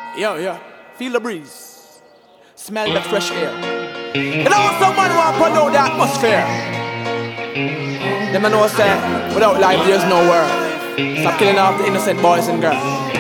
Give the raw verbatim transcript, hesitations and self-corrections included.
Yo, yo, feel the breeze, smell the fresh air. You know someone want to know the atmosphere. Them I know say, without life there's no world. Stop killing off the innocent boys and girls.